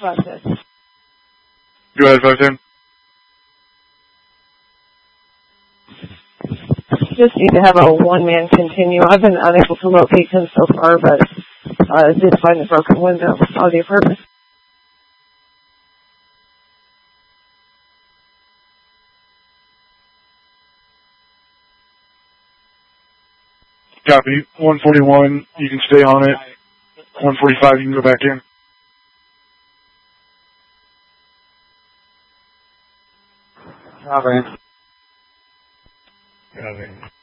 510. Go ahead, 510. Just need to have a one-man continue. I've been unable to locate him so far, but I did find the broken window on the apartment. Copy. 141, you can stay on it. 145, you can go back in. Copy. Copy.